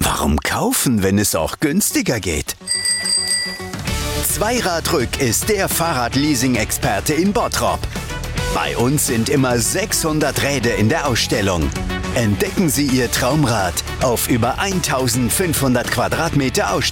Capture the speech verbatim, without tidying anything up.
Warum kaufen, wenn es auch günstiger geht? Zweiradrück ist der Fahrradleasing-Experte in Bottrop. Bei uns sind immer sechshundert Räder in der Ausstellung. Entdecken Sie Ihr Traumrad auf über eintausendfünfhundert Quadratmeter Ausstellung.